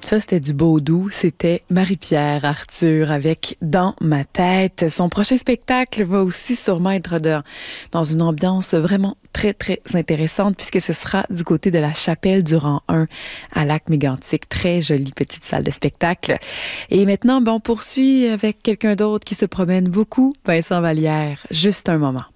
Ça, c'était du Baudou. C'était Marie-Pierre Arthur avec Dans ma tête. Son prochain spectacle va aussi sûrement être dans une ambiance vraiment très, très intéressante puisque ce sera du côté de la Chapelle du Rang 1 à Lac-Mégantic. Très jolie petite salle de spectacle. Et maintenant, on poursuit avec quelqu'un d'autre qui se promène beaucoup, Vincent Vallière. Juste un moment.